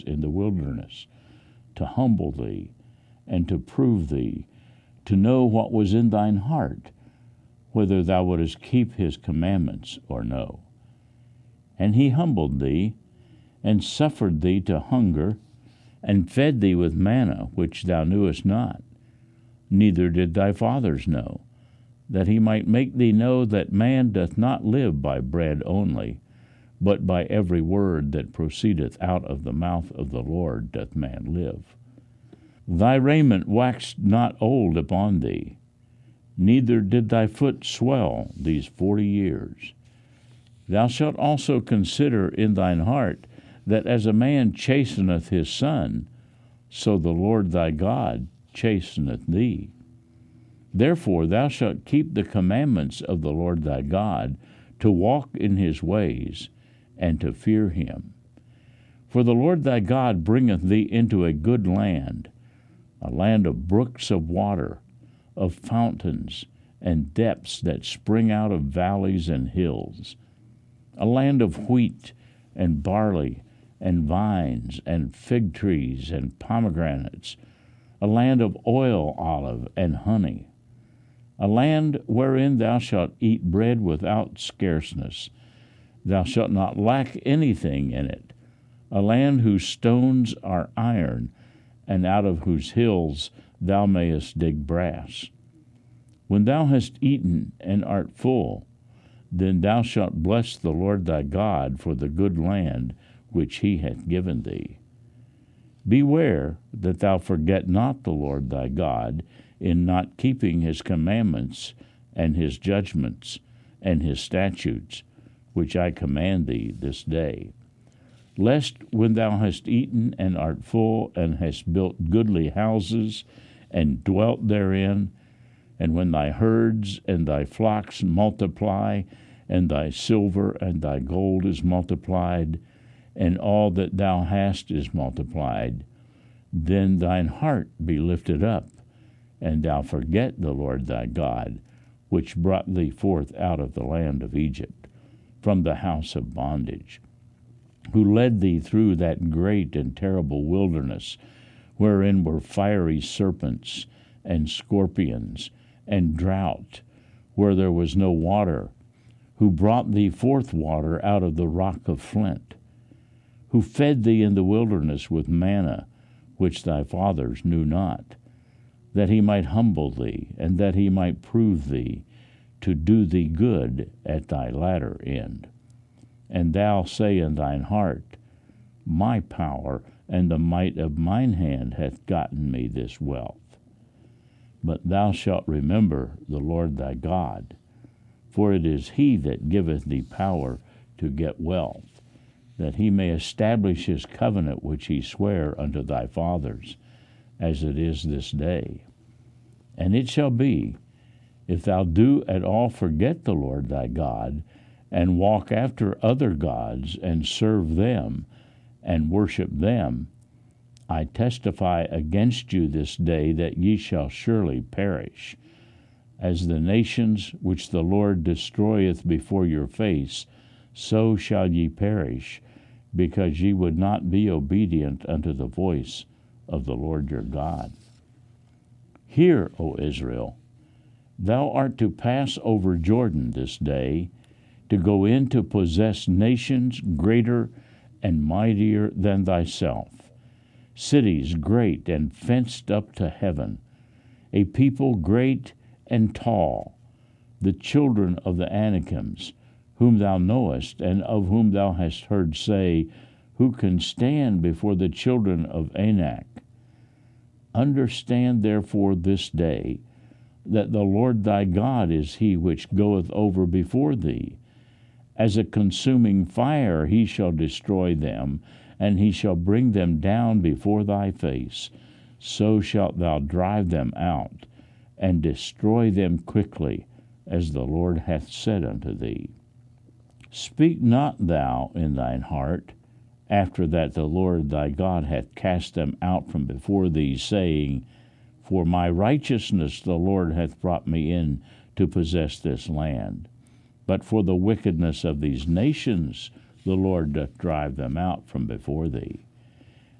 in the wilderness, to humble thee, and to prove thee, to know what was in thine heart, whether thou wouldest keep his commandments or no. And he humbled thee, and suffered thee to hunger, and fed thee with manna which thou knewest not, neither did thy fathers know, that he might make thee know that man doth not live by bread only, but by every word that proceedeth out of the mouth of the Lord doth man live. Thy raiment waxed not old upon thee, neither did thy foot swell these 40 years. Thou shalt also consider in thine heart that as a man chasteneth his son, so the Lord thy God chasteneth thee. Therefore thou shalt keep the commandments of the Lord thy God, to walk in his ways, and to fear him. For the Lord thy God bringeth thee into a good land, a land of brooks of water, of fountains, and depths that spring out of valleys and hills, a land of wheat and barley and vines and fig trees and pomegranates, a land of oil, olive, and honey, a land wherein thou shalt eat bread without scarceness. Thou shalt not lack anything in it, a land whose stones are iron, and out of whose hills thou mayest dig brass. When thou hast eaten and art full, then thou shalt bless the Lord thy God for the good land which he hath given thee. Beware that thou forget not the Lord thy God in not keeping his commandments and his judgments and his statutes, which I command thee this day. Lest when thou hast eaten and art full, and hast built goodly houses, and dwelt therein, and when thy herds and thy flocks multiply, and thy silver and thy gold is multiplied, and all that thou hast is multiplied, then thine heart be lifted up, and thou forget the Lord thy God, which brought thee forth out of the land of Egypt, from the house of bondage, who led thee through that great and terrible wilderness, wherein were fiery serpents and scorpions, and drought, where there was no water, who brought thee forth water out of the rock of flint, who fed thee in the wilderness with manna, which thy fathers knew not, that he might humble thee, and that he might prove thee, to do thee good at thy latter end. And thou say in thine heart, My power and the might of mine hand hath gotten me this wealth. But thou shalt remember the Lord thy God, for it is he that giveth thee power to get wealth, that he may establish his covenant which he sware unto thy fathers, as it is this day. And it shall be, if thou do at all forget the Lord thy God, and walk after other gods, and serve them, and worship them, I testify against you this day that ye shall surely perish. As the nations which the Lord destroyeth before your face, so shall ye perish, because ye would not be obedient unto the voice of the Lord your God. Hear, O Israel, thou art to pass over Jordan this day, to go in to possess nations greater and mightier than thyself, cities great and fenced up to heaven, a people great and tall, the children of the Anakims, whom thou knowest, and of whom thou hast heard say, Who can stand before the children of Anak? Understand therefore this day that the Lord thy God is he which goeth over before thee. As a consuming fire he shall destroy them, and he shall bring them down before thy face. So shalt thou drive them out, and destroy them quickly, as the Lord hath said unto thee. Speak not thou in thine heart, after that the Lord thy God hath cast them out from before thee, saying, For my righteousness the Lord hath brought me in to possess this land. But for the wickedness of these nations the Lord doth drive them out from before thee.